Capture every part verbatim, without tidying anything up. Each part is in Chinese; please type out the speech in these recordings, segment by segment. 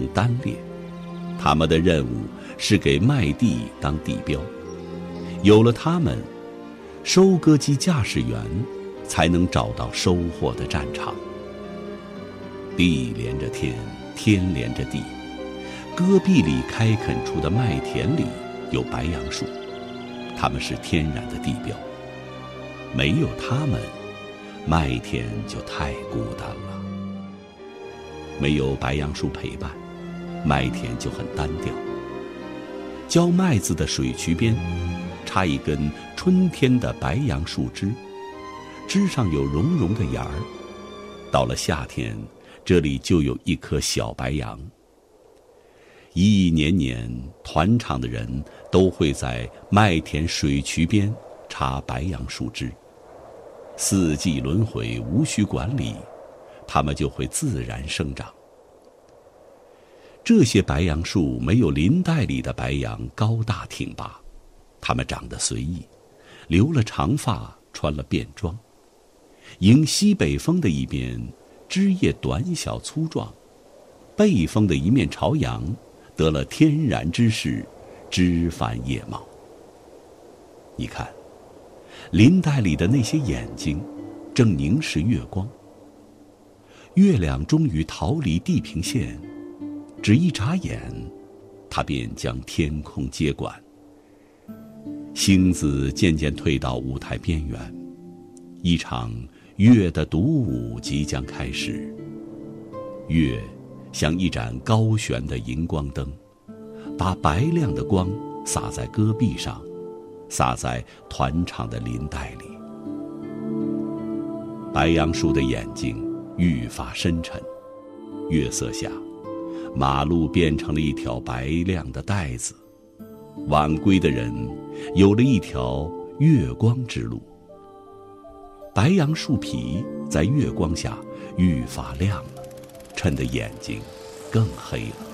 成单列，他们的任务是给麦地当地标。有了他们，收割机驾驶员才能找到收获的战场。地连着天，天连着地，戈壁里开垦出的麦田里有白杨树，它们是天然的地标。没有它们，麦田就太孤单了。没有白杨树陪伴，麦田就很单调。浇麦子的水渠边插一根春天的白杨树枝，枝上有绒绒的芽儿。到了夏天，这里就有一棵小白杨。一一年年，团场的人都会在麦田水渠边插白杨树枝。四季轮回，无需管理，它们就会自然生长。这些白杨树没有林带里的白杨高大挺拔，它们长得随意，留了长发，穿了便装。迎西北风的一边，枝叶短小粗壮；背风的一面朝阳，得了天然之势，枝繁叶茂。你看，林带里的那些眼睛正凝视月光。月亮终于逃离地平线，只一眨眼，它便将天空接管。星子渐渐退到舞台边缘，一场月的独舞即将开始。月像一盏高悬的荧光灯，把白亮的光洒在戈壁上，洒在团场的林带里。白杨树的眼睛愈发深沉，月色下，马路变成了一条白亮的带子，晚归的人有了一条月光之路。白杨树皮在月光下愈发亮了，衬得眼睛更黑了。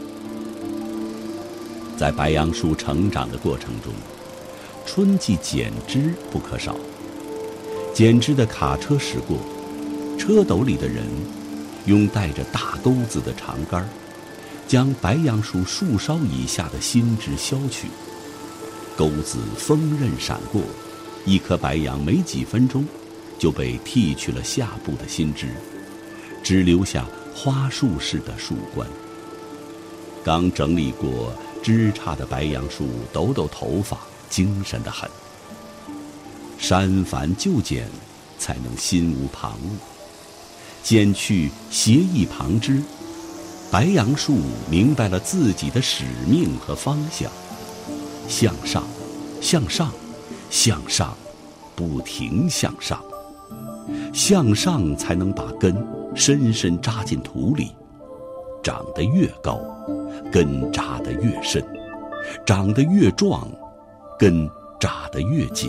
在白杨树成长的过程中，春季剪枝不可少。剪枝的卡车驶过，车斗里的人用带着大钩子的长杆，将白杨树树梢以下的新枝削去。钩子锋刃闪过，一棵白杨没几分钟就被剃去了下部的新枝，只留下花束式的树冠。刚整理过枝杈的白杨树抖抖头发，精神得很。删繁就简，才能心无旁骛。剪去斜翼旁枝，白杨树明白了自己的使命和方向。向上，向上，向上，不停向上。向上才能把根深深扎进土里，长得越高，根扎得越深；长得越壮，根扎得越紧。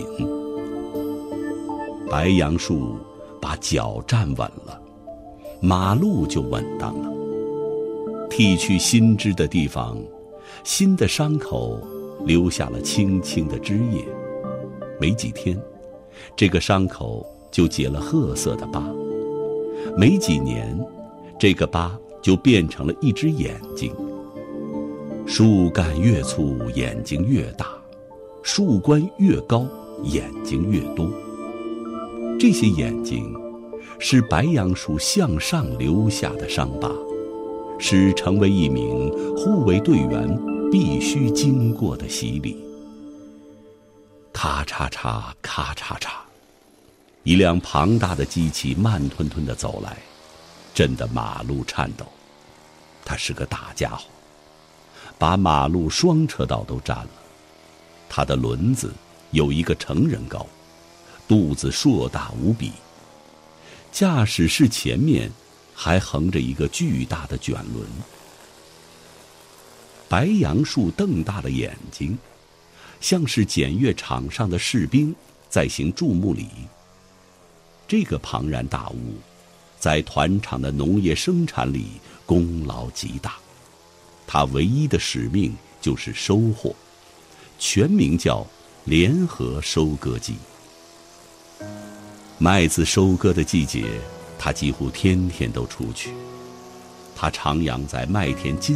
白杨树把脚站稳了，马路就稳当了。剃去新枝的地方，新的伤口留下了青青的枝叶。没几天，这个伤口就结了褐色的疤。没几年，这个疤就变成了一只眼睛。树干越粗，眼睛越大；树冠越高，眼睛越多。这些眼睛是白杨树向上留下的伤疤，是成为一名护卫队员必须经过的洗礼。咔嚓嚓，咔嚓嚓，一辆庞大的机器慢吞吞地走来，震得马路颤抖。他是个大家伙，把马路双车道都占了。他的轮子有一个成人高，肚子硕大无比。驾驶室前面还横着一个巨大的卷轮。白杨树瞪大了眼睛，像是检阅场上的士兵在行注目礼。这个庞然大物在团场的农业生产里功劳极大，它唯一的使命就是收获，全名叫联合收割机。麦子收割的季节，它几乎天天都出去。它徜徉在麦田金